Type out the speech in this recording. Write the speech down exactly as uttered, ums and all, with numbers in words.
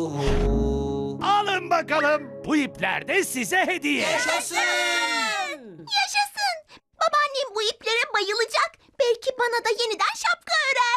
Alın bakalım. Bu ipler de size hediye. Yaşasın! Yaşasın! Babaannem bu iplere bayılacak. Belki bana da yeniden şapka